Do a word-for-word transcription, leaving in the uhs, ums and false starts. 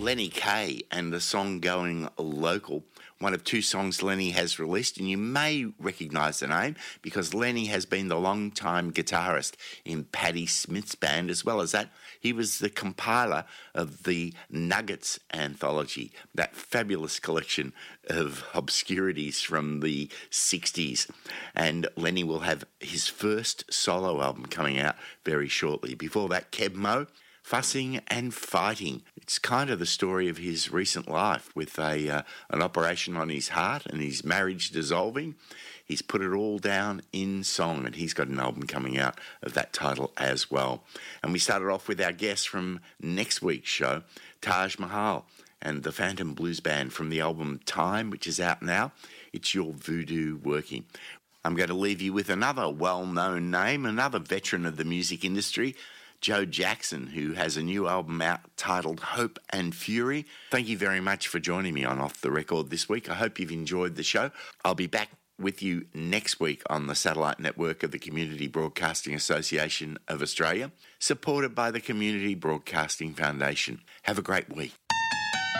Lenny Kaye and the song Going Local, one of two songs Lenny has released, and you may recognise the name because Lenny has been the long-time guitarist in Patti Smith's band. As well as that, he was the compiler of the Nuggets anthology, that fabulous collection of obscurities from the sixties. And Lenny will have his first solo album coming out very shortly. Before that, Keb Mo, Fussing and Fighting. It's kind of the story of his recent life with a uh, an operation on his heart and his marriage dissolving. He's put it all down in song, and he's got an album coming out of that title as well. And we started off with our guest from next week's show, Taj Mahal and the Phantom Blues Band from the album Time, which is out now. It's Your Voodoo Working. I'm going to leave you with another well-known name, another veteran of the music industry, Joe Jackson, who has a new album out titled Hope and Fury. Thank you very much for joining me on Off the Record this week. I hope you've enjoyed the show. I'll be back with you next week on the satellite network of the Community Broadcasting Association of Australia, supported by the Community Broadcasting Foundation. Have a great week.